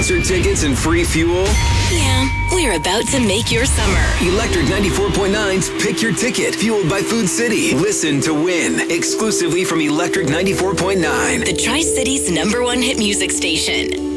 concert tickets and free fuel? Yeah, we're about to make your summer. Electric 94.9's Pick Your Ticket, fueled by Food City. Listen to win, exclusively from Electric 94.9. The Tri-Cities #1 hit music station.